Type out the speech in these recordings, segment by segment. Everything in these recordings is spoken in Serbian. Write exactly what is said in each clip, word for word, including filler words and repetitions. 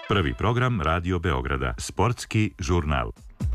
Prvi program Radio Beograda, sportski žurnal.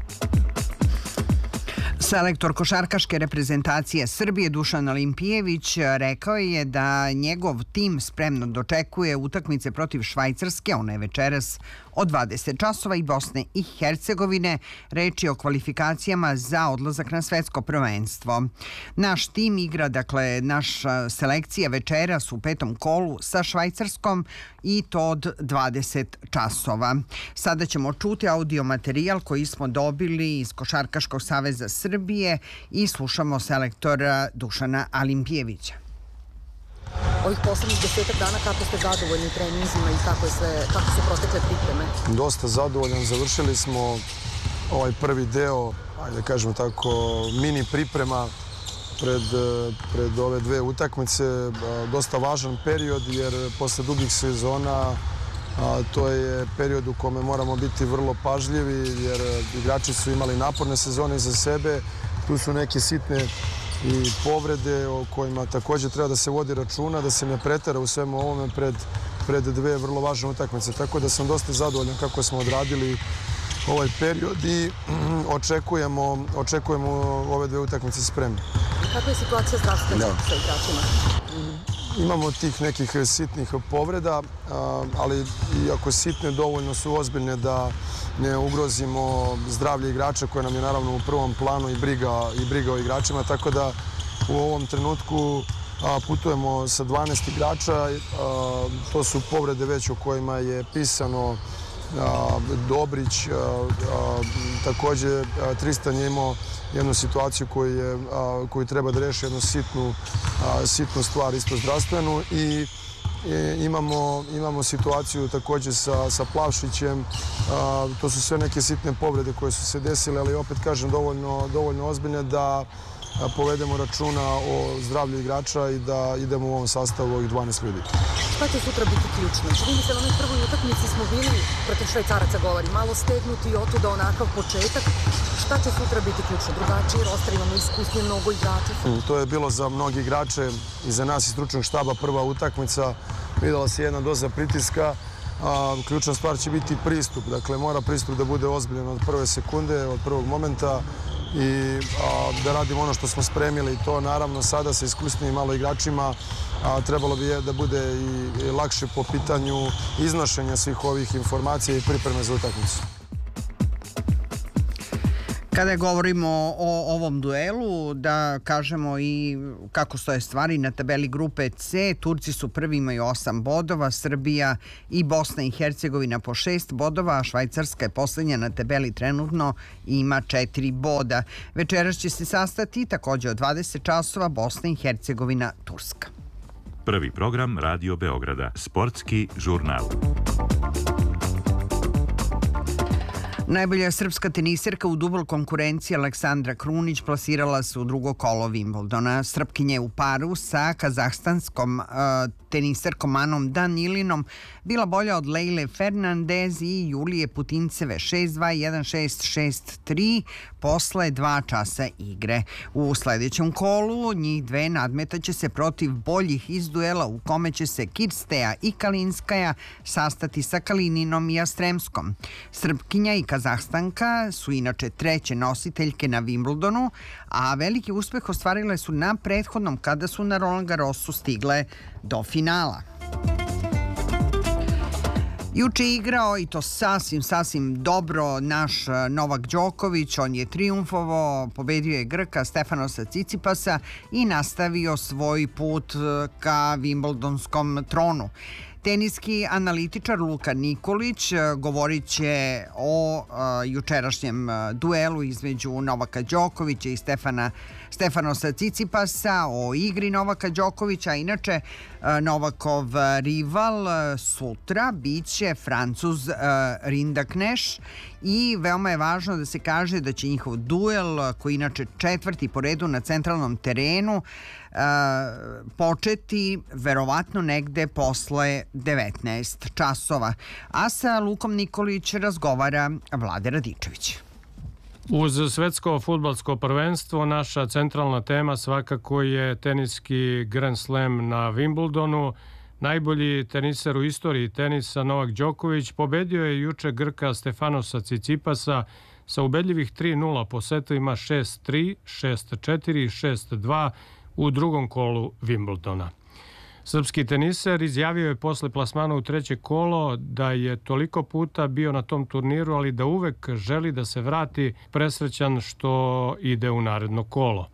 Selektor košarkaške reprezentacije Srbije Dušan Alimpijević rekao je da njegov tim spremno dočekuje utakmice protiv Švajcarske, ona je večeras od dvadeset časova, i Bosne i Hercegovine. Reč je o kvalifikacijama za odlazak na svetsko prvenstvo. Naš tim igra, dakle naša selekcija večeras u petom kolu sa Švajcarskom, i to od dvadeset časova. Sada ćemo čuti audio materijal koji smo dobili iz Košarkaškog saveza Srbije i slušamo selektora Dušana Alimpijevića. Ovih poslednjih desetak dana, kako ste zadovoljni treninzima i kako, je sve, kako su protekle pripreme? Dosta zadovoljan. Završili smo ovaj prvi deo, ajde da kažemo tako, mini priprema pred, pred ove dve utakmice. Dosta važan period, jer posle dugih sezona a, to je period u kome moramo biti vrlo pažljivi, jer igrači su imali naporne sezone iza sebe. Tu su neke sitne i povrede o kojima također treba da se vodi računa, da se ne pretera u svemu ovome pred, pred dve vrlo važne utakmice. Tako da sam dosta zadovoljan kako smo odradili ovaj period i očekujemo, očekujemo ove dve utakmice spremne. Kakva je situacija zdravstvena sa igračima? Imamo tih nekih sitnih povreda, ali iako sitne, dovoljno su ozbiljne da ne ugrozimo zdravlje igrača, koje nam je naravno u prvom planu, i briga, i briga o igračima, tako da u ovom trenutku putujemo sa dvanaest igrača. To su povrede već o kojima je pisano. Dobrić, također Tristan je imao jednu situaciju koju, je, koju treba da reši, jednu sitnu, sitnu stvar, isto zdravstvenu, i imamo, imamo situaciju također sa, sa Plavšićem. To su sve neke sitne povrede koje su se desile, ali opet kažem dovoljno, dovoljno ozbiljne da povedemo računa o zdravlju igrača i da idemo u ovom sastavu ovih dvanaest ljudi. Šta će sutra biti ključno? Čini mi se na onoj prvoj utakmici smo bili protiv Švajcaraca, govori, malo stegnuti i otuda onakav početak. Šta će sutra biti ključno? Drugačiji roster, imamo iskusnije mnogo igrača. To je bilo za mnogi igrače i za nas iz stručnog štaba prva utakmica. Videla se jedna doza pritiska. A, ključna stvar će biti pristup. Dakle, mora pristup da bude ozbiljan od prve sekunde, od prvog momenta, i a, da radimo ono što smo spremili. To naravno sada sa iskusnim malo igračima a, trebalo bi je da bude i, i lakše po pitanju iznošenja svih ovih informacija i pripreme za utakmicu. Kada govorimo o ovom duelu, da kažemo i kako stoje stvari na tabeli grupe C. Turci su prvi, imaju osam bodova, Srbija i Bosna i Hercegovina po šest bodova, a Švajcarska je poslednja na tabeli trenutno i ima četiri boda. Večeras će se sastati također od dvadeset časova Bosna i Hercegovina, Turska. Prvi program Radio Beograda, sportski žurnal. Najbolja srpska teniserka u dubl konkurenciji Aleksandra Krunić plasirala se u drugo kolo Wimbledona. Srpkinja je u paru sa kazahstanskom uh, teniserkom Anom Danilinom bila bolja od Lejle Fernandez i Julije Putinceve šest dva, jedan šest, šest tri posle dva časa igre. U sledećem kolu njih dve nadmetaće se protiv boljih iz duela u kome će se Kirstea i Kalinskaja sastati sa Kalininom i Astremskom. Srpkinja i Kazahstanka su inače treće nositeljke na Wimbledonu, a veliki uspeh ostvarile su na prethodnom kada su na Roland Garrosu stigle do finala. Juče je igrao, i to sasvim, sasvim dobro, naš Novak Đoković. On je triumfovao, pobedio je Grka Stefanosa Cicipasa i nastavio svoj put ka Wimbledonskom tronu. Teniski analitičar Luka Nikolić govorit će o uh, jučerašnjem duelu između Novaka Đokovića i Stefana, Stefanosa Cicipasa, o igri Novaka Đokovića. Inače, uh, Novakov rival uh, sutra biće Francuz uh, Rindakneš, i veoma je važno da se kaže da će njihov duel, koji inače četvrti po redu na centralnom terenu, uh, početi verovatno negde posle devetnaest časova. A sa Lukom Nikolić razgovara Vlade Radičević. Uz svetsko fudbalsko prvenstvo naša centralna tema svakako je teniski Grand Slam na Wimbledonu. najbolji teniser u istoriji tenisa Novak Đoković pobedio je juče Grka Stefanosa Cicipasa sa ubedljivih tri nula po setovima šest tri, šest četiri i šest dva u drugom kolu Wimbledona. Srpski teniser izjavio je posle plasmana u treće kolo da je toliko puta bio na tom turniru, ali da uvek želi da se vrati, presrećan što ide u naredno kolo.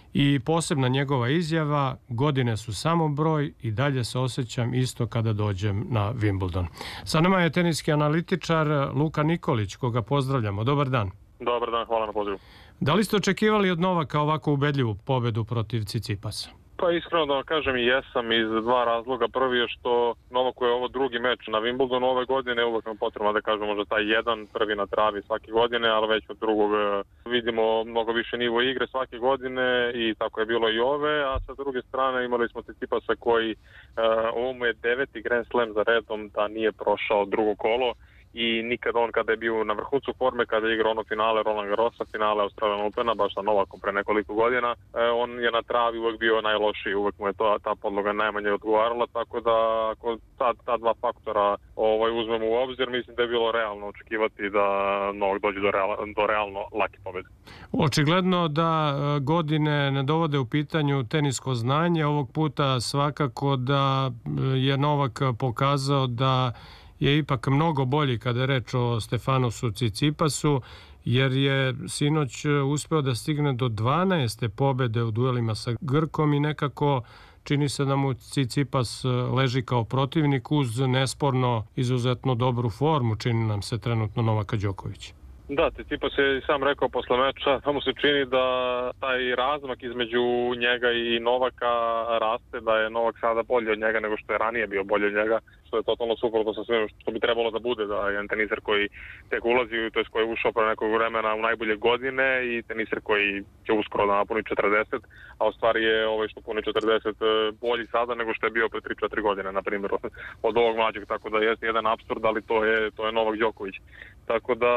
I posebna njegova izjava: godine su samo broj i dalje se osjećam isto kada dođem na Wimbledon. Sa nama je teniski analitičar Luka Nikolić, koga pozdravljamo. Dobar dan. Dobar dan, hvala na pozivu. Da li ste očekivali od Novaka ovako ubedljivu pobedu protiv Cicipasa? Pa iskreno da vam kažem i jesam, iz dva razloga. Prvi je što Novaku je ovo drugi meč na Wimbledonu ove godine, uvek nam potrebno da kažemo možda taj jedan, prvi na travi svake godine, ali već od drugog vidimo mnogo više nivo igre svake godine i tako je bilo i ove, a sa druge strane imali smo Cicipasa koji, ovo mu je deveti Grand Slam za redom da nije prošao drugo kolo. I nikad on kada je bio na vrhuncu forme, kada je igrao ono finale Roland Garrosa, finale Australian Opena, baš sa Novakom pre nekoliko godina, on je na travi uvek bio najlošiji, uvek mu je to, ta podloga najmanje odgovarala, tako da ako ta, ta dva faktora ovaj, uzmemo u obzir, mislim da je bilo realno očekivati da Novak dođe do, real, do realno lake pobede. Očigledno da godine ne dovode u pitanju tenisko znanje, ovog puta svakako da je Novak pokazao da je ipak mnogo bolji kada je reč o Stefanosu Cicipasu, jer je sinoć uspeo da stigne do dvanaeste pobede u duelima sa Grkom i nekako čini se da mu Cicipas leži kao protivnik uz nesporno izuzetno dobru formu, čini nam se trenutno Novaka Đokovića. Da, Cicipas je sam rekao posle meča, da mu se čini da taj razmak između njega i Novaka raste, da je Novak sada bolji od njega nego što je ranije bio bolji od njega, što je totalno suprotno sa svim što bi trebalo da bude, da je jedan teniser koji tek ulazi, to je koji je ušao pre nekog vremena u najbolje godine i teniser koji će uskoro da napuni četrdeset, a u stvari je ovaj što puni četrdeset bolji sada nego što je bio pre tri četiri godine, na primjer, od ovog mlađeg, tako da jeste jedan apsurd, ali to je, to je Novak Đoković. Tako da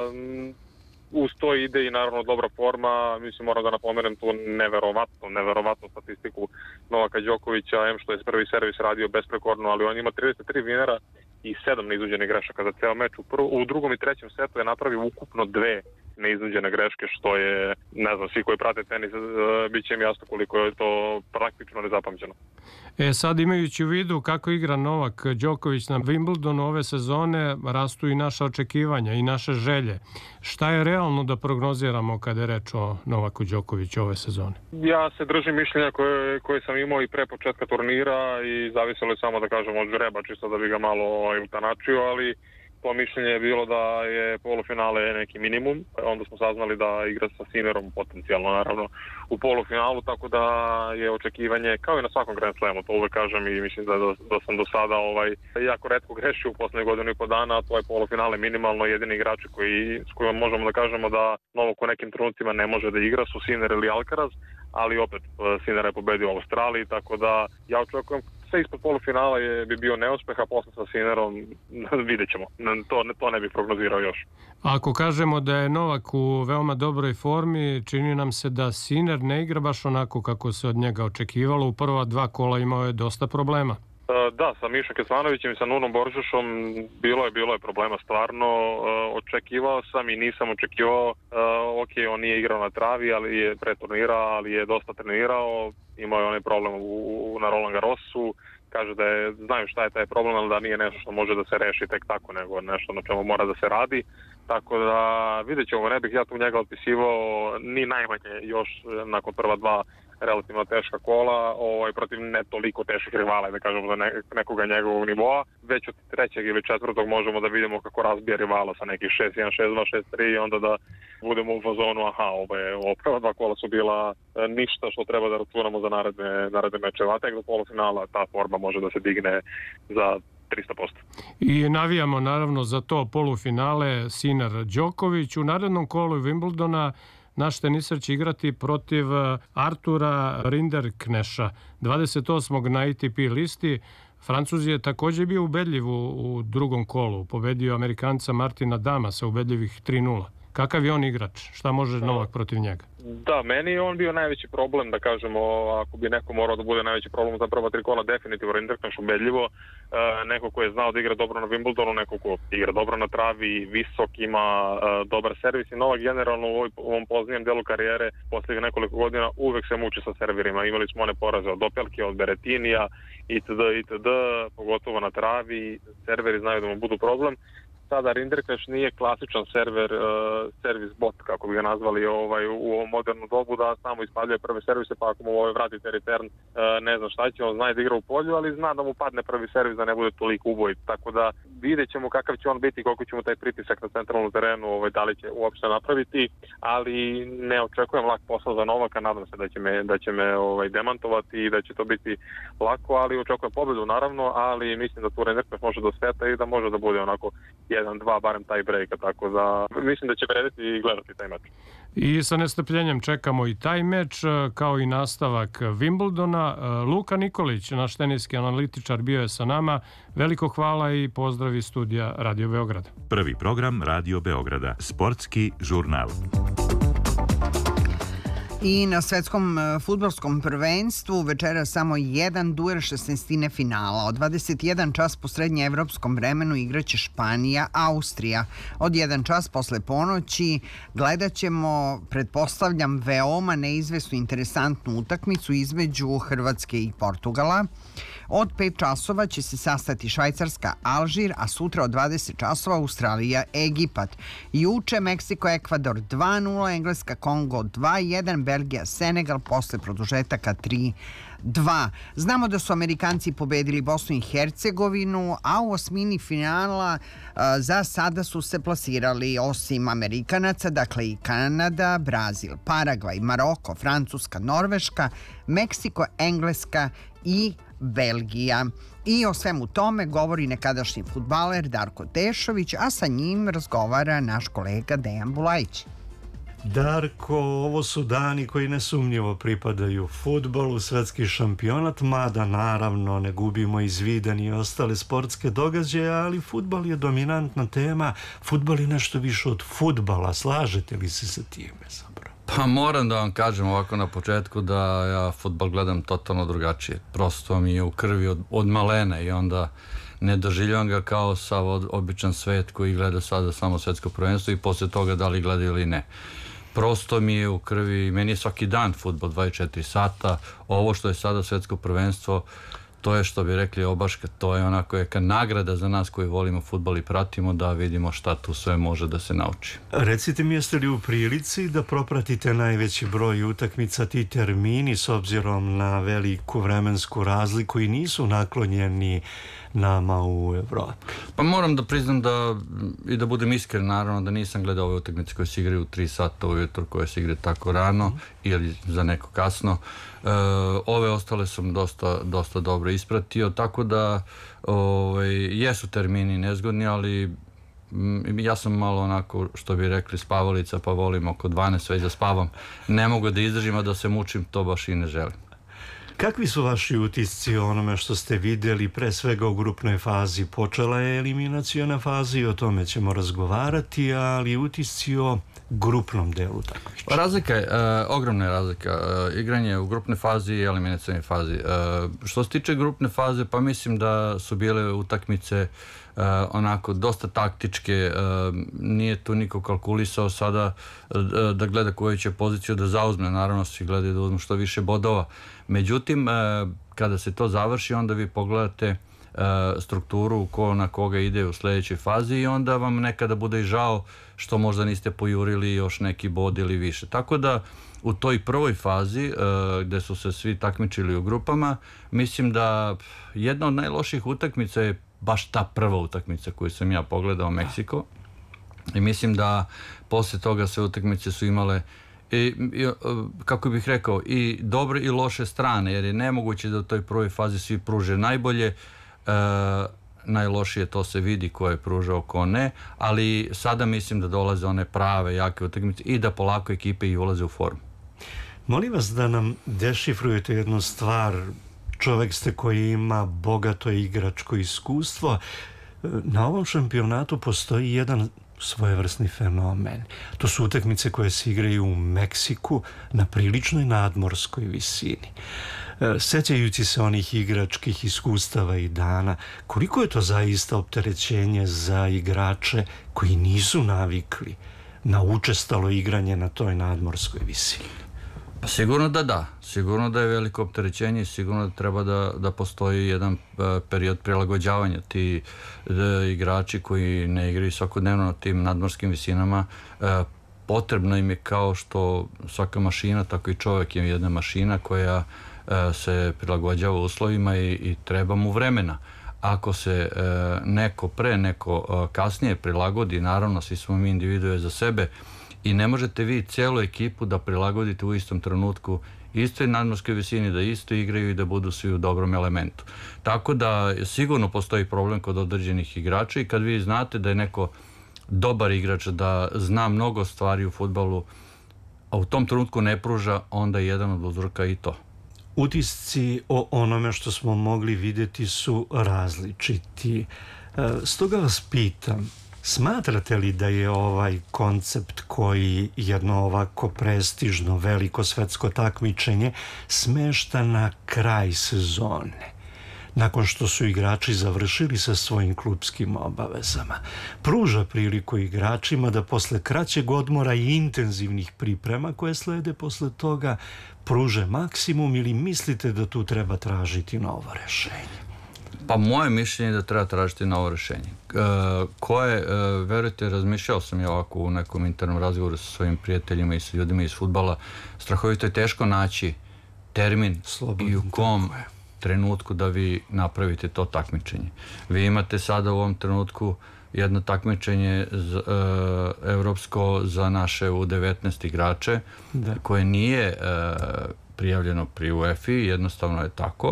uz to ide i naravno dobra forma, mislim moram da napomenem tu neverovatnu, neverovatnu statistiku Novaka Đokovića, em što je prvi servis radio besprekorno, ali on ima trideset tri vinera i sedam neiznuđenih grešaka za ceo meč. U, prv, u drugom i trećem setu je napravio ukupno dve neiznuđene greške, što je, ne znam, svi koji prate tenis, bit će im jasno koliko je to praktično nezapamćeno. E sad, imajući u vidu kako igra Novak Đoković na Wimbledonu ove sezone, rastu i naša očekivanja i naše želje. Šta je realno da prognoziramo kada je reč o Novaku Đokoviću ove sezone? Ja se držim mišljenja koje, koje sam imao i pre početka turnira i zavisilo je samo da kažem od žreba, čisto da bi ga malo utanačio, ali to mišljenje je bilo da je polufinale neki minimum, onda smo saznali da igra sa Sinnerom potencijalno naravno u polufinalu, tako da je očekivanje kao i na svakom Grand Slamu, to uvek kažem i mislim da, da, da sam do sada ovaj, jako retko grešio u poslednje godinu i po dana, a to je polufinale minimalno, jedini igrači koji, s kojima možemo da kažemo da Novak u nekim trenucima ne može da igra su Sinner ili Alcaraz, ali opet Sinner je pobedio u Australiji, tako da ja očekujem sve ispod polufinala je, bi bio neuspeh, a posle sa Sinnerom vidjet ćemo. To, to ne bih prognozirao još. Ako kažemo da je Novak u veoma dobroj formi, čini nam se da Sinner ne igra baš onako kako se od njega očekivalo. U prva dva kola imao je dosta problema. Da, sa Mišom Kecmanovićem i sa Nunom Boržušom bilo je, bilo je problema stvarno. Očekivao sam i nisam očekivao. Ok, on nije igrao na travi, ali je pre turnira, ali je dosta trenirao. Imao je onaj problem u, na Roland Garrosu. Kaže da je, znaju šta je taj problem, ali da nije nešto što može da se reši tek tako, nego nešto na čemu mora da se radi. Tako da vidjet ćemo, ne bih ja tu njega otpisivao ni najmanje još nakon prva dva relativno teška kola, ovaj, protiv ne toliko teških rivala, da kažemo za ne, nekoga njegovog nivoa. Već od trećeg ili četvrtog možemo da vidimo kako razbija rivala sa nekih šest jedan, šest dva, šest tri i onda da budemo u fazonu, aha, ove, ove prva dva kola su bila ništa što treba da računamo za naredne, naredne mečeve, a tek do polufinala ta forma može da se digne za tristo posto. I navijamo naravno za to polufinale Sinner Đoković. U narednom kolu Wimbledona naš teniser će igrati protiv Artura Rinderkneša, dvadeset osmog na A T P listi. Francuz je također bio ubedljiv u, u drugom kolu. Pobedio Amerikanca Martina Dama sa ubedljivih tri nula. Kakav je on igrač? Šta može Novak protiv njega? Da, meni je on bio najveći problem, da kažemo, ako bi neko morao da bude najveći problem za prva tri kola, definitivno Rinderkneš ubedljivo. E, neko ko je znao da igra dobro na Wimbledonu, neko ko igra dobro na travi, visok, ima e, dobar servis i Novak generalno u, ovoj, u ovom poznijem delu karijere poslije nekoliko godina uvek se muči sa serverima. Imali smo one poraze od Opelke, od Beretinija itd. itd. Pogotovo na travi, serveri znaju da mu budu problem. Sada Rinderkneš nije klasičan server, uh, servis bot, kako bi ga nazvali ovaj, u ovom modernu dobu, da samo ispaljuje prve servise, pa ako mu ovaj vratite return, uh, ne znam šta će, on zna da igra u polju, ali zna da mu padne prvi servis, da ne bude toliko ubojit. Tako da vidjet ćemo kakav će on biti, koliko će mu taj pritisak na centralnom terenu, ovaj, da li će uopšte napraviti, ali ne očekujem lak posao za Novaka, nadam se da će me, da će me ovaj, demantovati i da će to biti lako, ali očekujem pobedu naravno, ali mislim da tu Rinderkneš može do sveta i da može da bude onako jedan, dva, barem taj breaka, tako da mislim da će vrediti i gledati taj meč. I sa nestrpljenjem čekamo i taj meč, kao i nastavak Wimbledona. Luka Nikolić, naš teniski analitičar, bio je sa nama. Veliko hvala i pozdrav iz studija Radio Beograda. Prvi program Radio Beograda, sportski žurnal. I na svetskom fudbalskom prvenstvu večera samo jedan duel šesnaestine finala. Od dvadeset jedan čas po srednjeevropskom vremenu igraće Španija, Austrija. Od jedan čas posle ponoći gledat ćemo, pretpostavljam, veoma neizvesnu interesantnu utakmicu između Hrvatske i Portugala. Od pet časova će se sastati Švajcarska, Alžir, a sutra od dvadeset časova Australija, Egipat. Juče Meksiko, Ekvador dva nula, Engleska, Kongo dva jedan, Belgija, Senegal posle produžetaka tri dva. Znamo da su Amerikanci pobedili Bosnu i Hercegovinu, a u osmini finala a, za sada su se plasirali osim Amerikanaca, dakle i Kanada, Brazil, Paragvaj, Maroko, Francuska, Norveška, Meksiko, Engleska i Belgija. I o svemu tome govori nekadašnji fudbaler Darko Tešović, a sa njim razgovara naš kolega Dejan Bulajić. Darko, ovo su dani koji nesumnjivo pripadaju fudbalu, svetski šampionat, mada naravno ne gubimo iz vida ni ostale sportske događaje, ali fudbal je dominantna tema, fudbal je nešto više od fudbala, slažete li se sa time zapravo? Pa moram da vam kažem ovako na početku da ja fudbal gledam totalno drugačije, prosto mi je u krvi od, od malena i onda ne doživljavam ga kao sav običan svet koji gleda sada samo svetsko prvenstvo i posle toga da li gleda ili ne. Prosto mi je u krvi, meni je svaki dan fudbal dvadeset četiri sata, ovo što je sada svetsko prvenstvo, to je što bi rekli obaška, to je onako neka nagrada za nas koji volimo fudbal i pratimo da vidimo šta tu sve može da se nauči. Recite mi, jeste li u prilici da propratite najveći broj utakmica, ti termini s obzirom na veliku vremensku razliku i nisu naklonjeni nama u Evropi? Pa moram da priznam da i da budem iskren, naravno da nisam gledao ove utakmice koje se igraju u tri sata ujutro, koje se igraju tako rano mm. ili za neko kasno. E, ove ostale sam dosta, dosta dobro ispratio, tako da ove, jesu termini nezgodni, ali m, ja sam malo onako, što bi rekli, spavalica, pa volim oko dvanaest već da spavam. Ne mogu da izdržim, a da se mučim, to baš i ne želim. Kakvi su vaši utisci o onome što ste vidjeli pre svega u grupnoj fazi? Počela je eliminaciona faza i o tome ćemo razgovarati, ali utisci o grupnom delu takmičenja. Razlika je, e, ogromna je razlika. E, igranje u grupnoj fazi i eliminacionoj fazi. E, što se tiče grupne faze, pa mislim da su bile utakmice Uh, onako dosta taktičke, uh, nije tu niko kalkulisao sada uh, da gleda koju će poziciju da zauzme, naravno svi gledaju da uzmu što više bodova, međutim uh, kada se to završi onda vi pogledate uh, strukturu ko na koga ide u sljedećoj fazi i onda vam nekada bude i žao što možda niste pojurili još neki bod ili više, tako da u toj prvoj fazi uh, gde su se svi takmičili u grupama, mislim da jedna od najloših utakmica je baš ta prva utakmica koju sam ja pogledao, Meksiko, i mislim da posle toga sve utakmice su imale i, i, kako bih rekao, i dobre i loše strane, jer je nemoguće da u toj prvoj fazi svi pruže najbolje, e, najlošije to se vidi ko je pružao, ko ne, ali sada mislim da dolaze one prave, jake utakmice i da polako ekipe i ulaze u formu. Molim vas da nam dešifrujete jednu stvar. Čovek ste koji ima bogato igračko iskustvo. Na ovom šampionatu postoji jedan svojevrsni fenomen. To su utakmice koje se igraju u Meksiku na priličnoj nadmorskoj visini. Sećajući se onih igračkih iskustava i dana, koliko je to zaista opterećenje za igrače koji nisu navikli na učestalo igranje na toj nadmorskoj visini? Pa sigurno da da. Sigurno da je veliko opterećenje i sigurno da treba da, da postoji jedan uh, period prilagođavanja. Ti uh, igrači koji ne igraju svakodnevno na tim nadmorskim visinama, uh, potrebno im je, kao što svaka mašina, tako i čovjek je jedna mašina koja uh, se prilagođava uslovima i, i treba mu vremena. Ako se uh, neko pre, neko uh, kasnije prilagodi, naravno svi smo mi individue za sebe, i ne možete vi cijelu ekipu da prilagodite u istom trenutku istoj nadmorskoj visini, da isto igraju i da budu svi u dobrom elementu. Tako da sigurno postoji problem kod određenih igrača i kad vi znate da je neko dobar igrač, da zna mnogo stvari u fudbalu, a u tom trenutku ne pruža, onda je jedan od uzroka i to. Utisci o onome što smo mogli vidjeti su različiti. Stoga vas pitam, smatrate li da je ovaj koncept koji jedno ovako prestižno veliko svetsko takmičenje smešta na kraj sezone, nakon što su igrači završili sa svojim klupskim obavezama, pruža priliku igračima da posle kraćeg odmora i intenzivnih priprema koje slede posle toga pruže maksimum, ili mislite da tu treba tražiti novo rešenje? Pa moje mišljenje je da treba tražiti novo rešenje. E, koje, e, verujte, razmišljao sam ja ovako u nekom internom razgovoru sa svojim prijateljima i sa ljudima iz fudbala, strahovito je teško naći termin slobodno i u kom trenutku da vi napravite to takmičenje. Vi imate sada u ovom trenutku jedno takmičenje z, e, evropsko za naše U devetnaest igrače, da, koje nije e, prijavljeno pri UEFA, jednostavno je tako,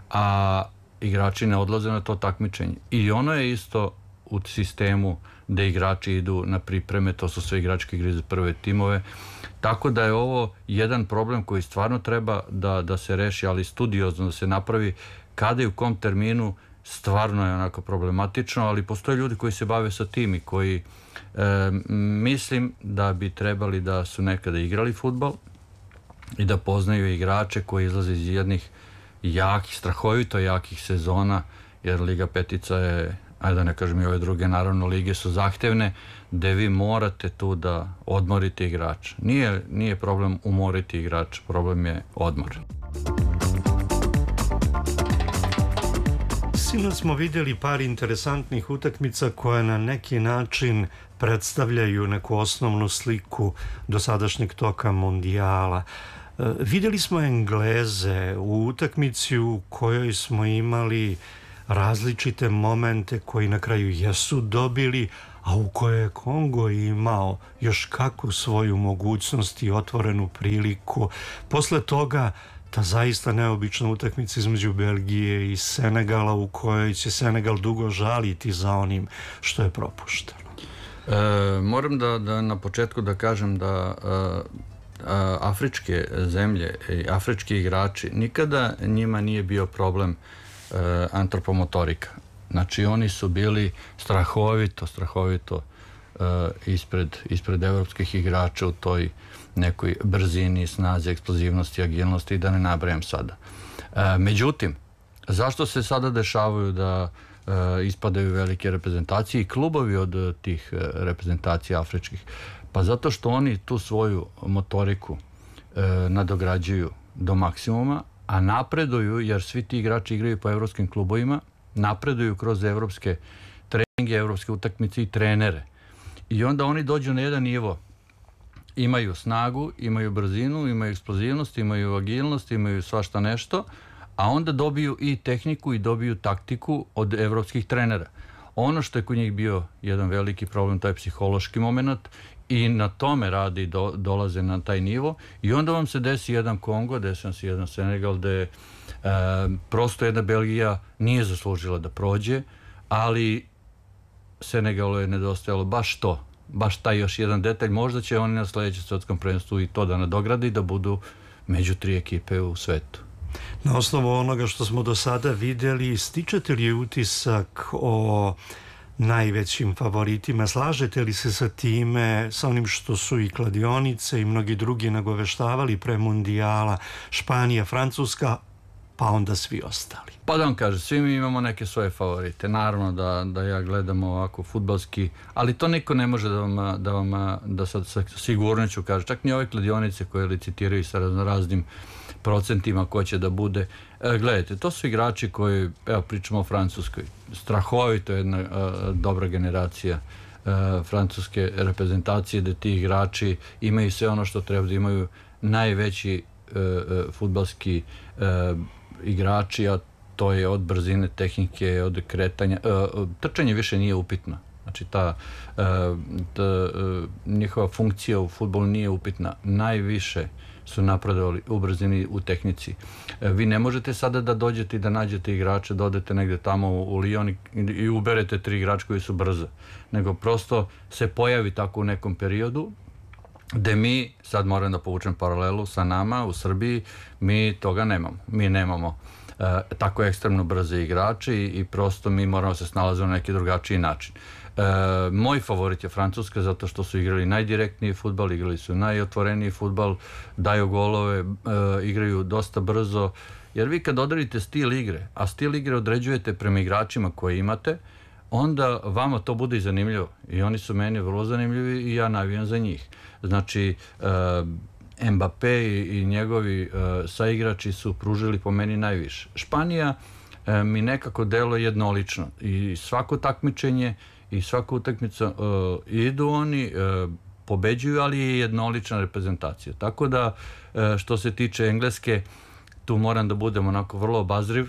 a igrači ne odlaze na to takmičenje. I ono je isto u sistemu da igrači idu na pripreme, to su sve igračke igre za prve timove. Tako da je ovo jedan problem koji stvarno treba da, da se reši, ali studiozno da se napravi kada i u kom terminu. Stvarno je onako problematično, ali postoje ljudi koji se bave sa tim i koji e, mislim da bi trebali da su nekada igrali fudbal i da poznaju igrače koji izlaze iz jednih jakih, strahovito jakih sezona, jer Liga Petica je, ajde da ne kažem i ove druge, naravno lige su zahtevne, gde vi morate tu da odmorite igrača. Nije, nije problem umoriti igrača, problem je odmor. Sinoć smo vidjeli par interesantnih utakmica koje na neki način predstavljaju neku osnovnu sliku dosadašnjeg toka mondijala. Vidjeli smo Engleze u utakmici u kojoj smo imali različite momente koji na kraju jesu dobili, a u kojoj je Kongo imao još kakvu svoju mogućnost i otvorenu priliku. Posle toga ta zaista neobična utakmica između Belgije i Senegala, u kojoj će Senegal dugo žaliti za onim što je propušteno. E, moram da, da na početku da kažem da e, afričke zemlje i afrički igrači, nikada njima nije bio problem e, antropomotorika. Znači oni su bili strahovito, strahovito e, ispred, ispred evropskih igrača u toj nekoj brzini, snazi, eksplozivnosti, agilnosti, da ne nabrajam sada. E, međutim, zašto se sada dešavaju da e, ispadaju velike reprezentacije i klubovi od tih reprezentacija afričkih? Pa zato što oni tu svoju motoriku e, nadograđuju do maksimuma, a napreduju, jer svi ti igrači igraju po evropskim klubovima, napreduju kroz evropske treninge, evropske utakmice i trenere. I onda oni dođu na jedan nivo. Imaju snagu, imaju brzinu, imaju eksplozivnost, imaju agilnost, imaju svašta nešto, a onda dobiju i tehniku i dobiju taktiku od evropskih trenera. Ono što je kod njih bio jedan veliki problem, taj psihološki moment, i na tome radi i do, dolaze na taj nivo, i onda vam se desi jedan Kongo, desi vam se jedan Senegal, gde e, prosto jedna Belgija nije zaslužila da prođe, ali Senegalu je nedostajalo baš to, baš taj još jedan detalj. Možda će oni na sledećem svetskom prvenstvu i to da nadogradi, da budu među tri ekipe u svetu. Na osnovu onoga što smo do sada vidjeli, stičete li utisak o najvećim favoritima. Slažete li se sa time, sa onim što su i kladionice i mnogi drugi nagoveštavali pre mundijala, Španija, Francuska, pa onda svi ostali? Pa da vam kažem, svi mi imamo neke svoje favorite. Naravno da, da ja gledam ovako fudbalski, ali to niko ne može da vam, da vam da sad sa sigurnoću kaže. Čak ni ove kladionice koje licitiraju sa raznim procentima ko će da bude. E, gledajte, to su igrači koji, evo pričamo o Francuskoj, strahovito je jedna a, dobra generacija a, francuske reprezentacije, da ti igrači imaju sve ono što treba da imaju najveći a, a, fudbalski a, igrači, a to je od brzine, tehnike, od kretanja. A, trčanje više nije upitno. Znači ta, a, ta a, njihova funkcija u fudbalu nije upitna. Najviše su napredovali u brzini, u tehnici. Vi ne možete sada da dođete i da nađete igrače, da odete negde tamo u Lyon i, i uberete tri igrača koji su brzo, nego prosto se pojavi tako u nekom periodu gde mi, sad moram da povučem paralelu sa nama u Srbiji, mi toga nemamo. Mi nemamo e, tako ekstremno brze igrače i, i prosto mi moramo se snalaziti na neki drugačiji način. E, moj favorit je Francuska zato što su igrali najdirektniji fudbal, igrali su najotvoreniji fudbal, daju golove, e, igraju dosta brzo, jer vi kad odredite stil igre, a stil igre određujete prema igračima koje imate, onda vama to bude i zanimljivo i oni su meni vrlo zanimljivi i ja navijam za njih. Znači e, Mbappé i, i njegovi e, saigrači su pružili po meni najviše. Španija e, mi nekako deluje jednolično i svako takmičenje i svaku utakmicu uh, idu oni, uh, pobeđuju, ali je jednolična reprezentacija. Tako da, uh, što se tiče Engleske, tu moram da budem onako vrlo obazriv.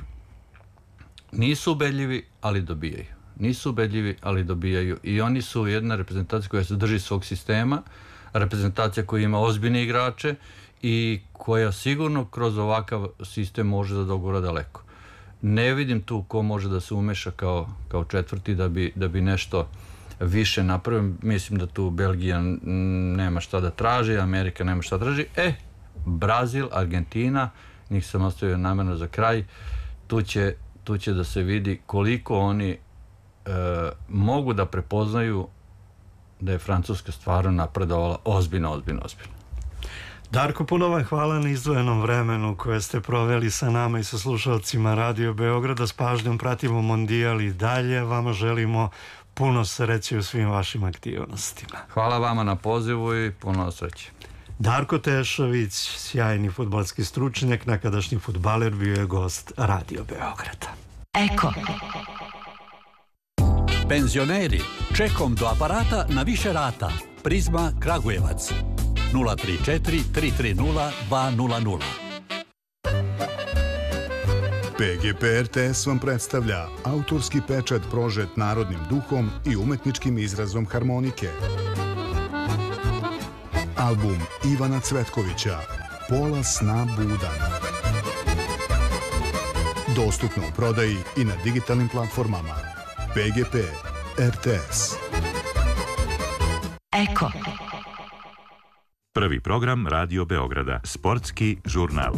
Nisu ubedljivi, ali dobijaju. Nisu ubedljivi, ali dobijaju. I oni su jedna reprezentacija koja se drži svog sistema, reprezentacija koja ima ozbiljne igrače i koja sigurno kroz ovakav sistem može da dogura daleko. Ne vidim tu ko može da se umeša kao, kao četvrti da bi, da bi nešto više napravio. Mislim da tu Belgija nema šta da traži, Amerika nema šta da traži. E, Brazil, Argentina, njih sam ostavio namerno za kraj, tu će, tu će da se vidi koliko oni e, mogu da prepoznaju da je Francuska stvarno napredovala ozbiljno, ozbiljno, ozbiljno. Darko, puno vam hvala na izdvojenom vremenu koje ste proveli sa nama i sa slušalcima Radio Beograda. S pažnjom pratimo mondijal i dalje. Vama želimo puno sreće u svim vašim aktivnostima. Hvala vama na pozivu i puno sreće. Darko Tešović, sjajni fudbalski stručnjak, nekadašnji fudbaler, bio je gost Radio Beograda. Eko. Penzioneri, čekom do aparata na više rata. Prizma Kragujevac. nula tri četiri tri tri nula dva nula nula. P G P R T S vam predstavlja autorski pečat prožet narodnim duhom i umetničkim izrazom harmonike. Album Ivana Cvetkovića Pola sna budan. Dostupno u prodaji i na digitalnim platformama. P G P R T S. Eko. Prvi program Radio Beograda, sportski žurnal.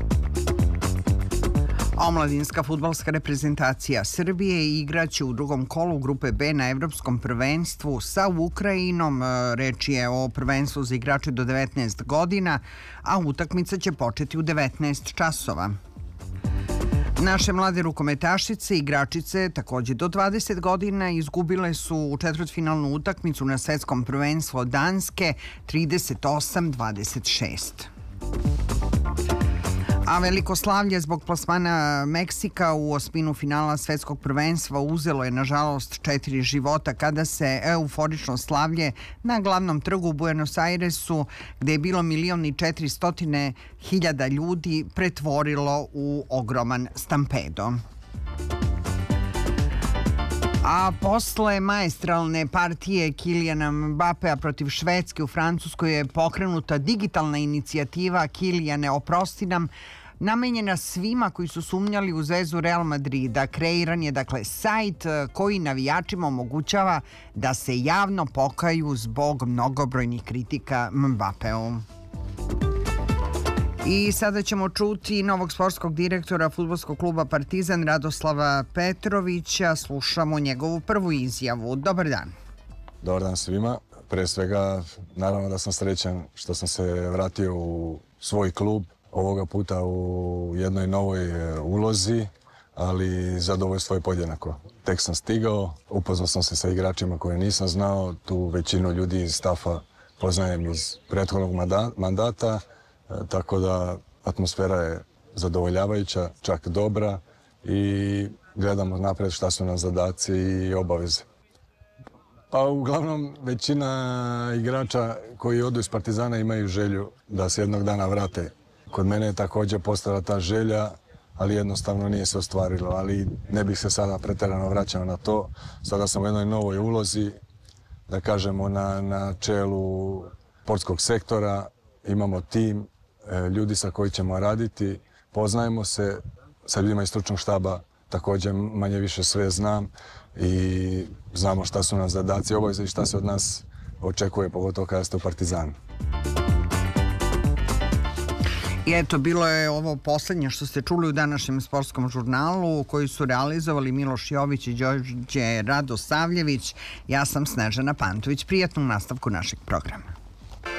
Omladinska fudbalska reprezentacija Srbije igraće u drugom kolu grupe B na Evropskom prvenstvu sa Ukrajinom. Reč je o prvenstvu za igrače do devetnaest godina, a utakmica će početi u devetnaest časova. Naše mlade rukometašice i igračice, takođe do dvadeset godina, izgubile su u četvrtfinalnu utakmicu na svetskom prvenstvu od Danske trideset osam dvadeset šest. A veliko slavlje zbog plasmana Meksika u osminu finala svetskog prvenstva uzelo je, nažalost, četiri života kada se euforično slavlje na glavnom trgu u Buenos Airesu, gde je bilo milion i četiristotine hiljada ljudi, pretvorilo u ogroman stampedo. A posle maestralne partije Kilijana Mbapea protiv Švedske u Francuskoj je pokrenuta digitalna inicijativa Kilijane oprosti nam, namenjena svima koji su sumnjali u zvezdu Real Madrida. Kreiran je, dakle, sajt koji navijačima omogućava da se javno pokaju zbog mnogobrojnih kritika Mbapeu. I sada ćemo čuti novog sportskog direktora fudbalskog kluba Partizan Radoslava Petrovića. Slušamo njegovu prvu izjavu. Dobar dan. Dobar dan svima. Pre svega, naravno da sam srećan što sam se vratio u svoj klub, ovoga puta u jednoj novoj ulozi, ali zadovoljstvo je podjednako. Tek sam stigao, upoznao sam se sa igračima koje nisam znao, tu većinu ljudi iz stafa poznajem iz prethodnog mandata, tako da atmosfera je zadovoljavajuća, čak dobra i gledamo napred šta su nam zadaci i obaveze. Pa uglavnom većina igrača koji odu iz Partizana imaju želju da se jednog dana vrate. Kod mene je također postala ta želja, ali jednostavno nije se ostvarilo, ali ne bih se sada pretjerano vraćao na to. Sada sam u jednoj novoj ulozi, da kažemo na, na čelu sportskog sektora, imamo tim, ljudi sa koji ćemo raditi, poznajemo se, sa ljudima iz stručnog štaba također manje više sve znam i znamo šta su nam zadaci, obaveze i šta se od nas očekuje, pogotovo kada ste u Partizanu. I eto, bilo je ovo posljednje što ste čuli u današnjem sportskom žurnalu koji su realizovali Miloš Jović i Đorđe Radosavljević. Ja sam Snežana Pantović. Prijatnu nastavku našeg programa.